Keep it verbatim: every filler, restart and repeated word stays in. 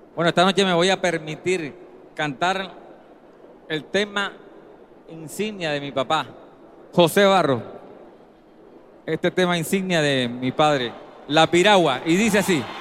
Bueno, esta noche me voy a permitir cantar el tema insignia de mi papá, José Barro. Este tema insignia de mi padre, La Piragua, y dice así.